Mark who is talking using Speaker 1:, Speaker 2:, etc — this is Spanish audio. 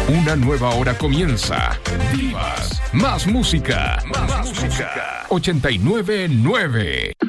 Speaker 1: Una nueva hora comienza. Divas, más música. 89.9.